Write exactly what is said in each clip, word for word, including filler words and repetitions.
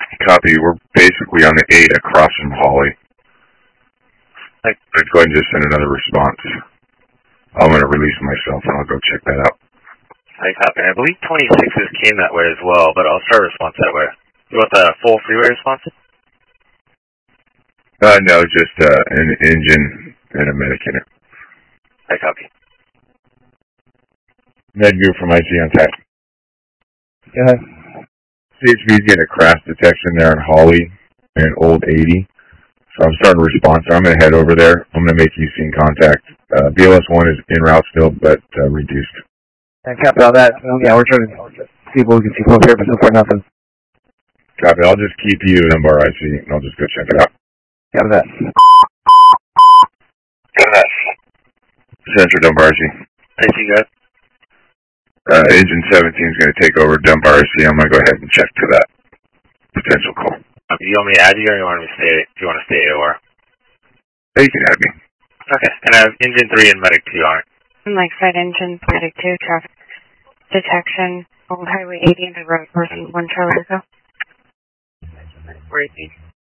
Copy. We're basically on the eight across from Holly. Like, I'd go ahead and just send another response. I'm going to release myself, and I'll go check that out. I copy. I believe twenty-sixes came that way as well, but I'll start a response that way. You want the full freeway response? Uh, no, just uh, an engine and a medic in it. I copy. Med view from I C on tech. Yeah. C H B's getting a crash detection there in Holly and Old eighty. So I'm starting to respond. So I'm going to head over there. I'm going to make you scene contact. Uh, B L S one is en route still, but uh, reduced. And copy on that. Yeah, we're trying to see what we can see close here, but so far nothing. Copy. I'll just keep you Dunbar I C, and I'll just go check it out. Copy that. Copy that. Central Dunbar I C. I see you guys. Uh, engine seventeen is going to take over Dunbar I C. I'm going to go ahead and check to that potential call. Do you want me to add you, or you want me to stay? Do you want to stay A O R? Hey, you can add me. Okay. And I have engine three and medic two on it. Lakeside engine medic two traffic detection. Old Highway eighty into road person one Charlie Echo. Where is he?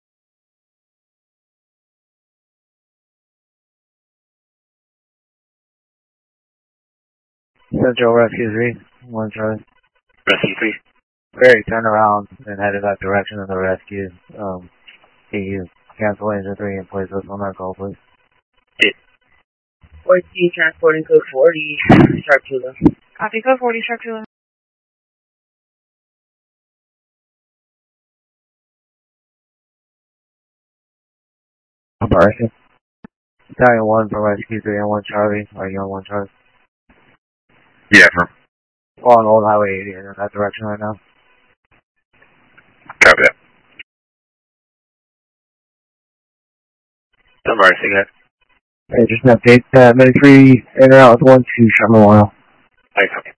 Central Rescue three, one Charlie. Rescue three. Barry, turn around and headed that direction in the rescue. Um, can you cancel engine three and place us on that call, please? fourteen, transporting code forty, sharp two. Copy code forty, sharp two. Embarrassing. Battalion one for Rescue three and one Charlie. Are you on one Charlie? Yeah, from. On Old Highway eighty in that direction right now. Copy that. Dunbar I C, guys. Hey, just an update. Uh, Medic three in or out with one two Sherman Memorial. I copy.